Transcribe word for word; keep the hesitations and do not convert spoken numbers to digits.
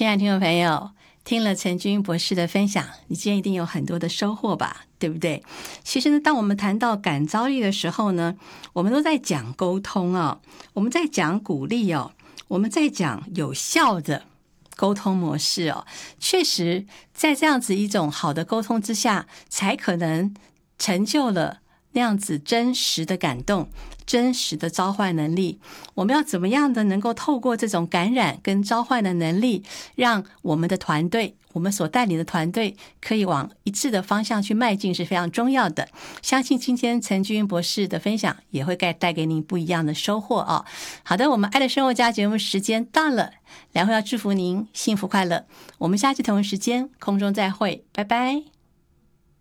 亲爱的听众朋友，听了陈君博士的分享，你今天一定有很多的收获吧，对不对？其实呢，当我们谈到感召力的时候呢，我们都在讲沟通哦，我们在讲鼓励哦，我们在讲有效的沟通模式哦。确实在这样子一种好的沟通之下，才可能成就了那样子真实的感动，真实的召唤能力。我们要怎么样的能够透过这种感染跟召唤的能力，让我们的团队，我们所带领的团队可以往一致的方向去迈进，是非常重要的。相信今天陈君博士的分享也会带给您不一样的收获哦。好的，我们爱的生活家节目时间到了，两会要祝福您幸福快乐。我们下期同一时间空中再会，拜拜。